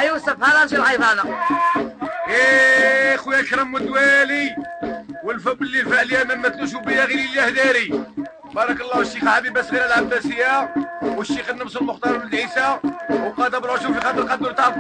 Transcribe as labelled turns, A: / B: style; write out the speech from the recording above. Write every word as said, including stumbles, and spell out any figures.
A: ايوا صفها نمشي نعيط انا.
B: ايه خويا كرم والدوالي والفا باللي الفعليه ما مثلوش بيا غير الله داري. بارك الله الشيخ حبيب صغيره العباسيه والشيخ النمس المختار بن عيسى وقاد براشو في خاطر قدر تعرف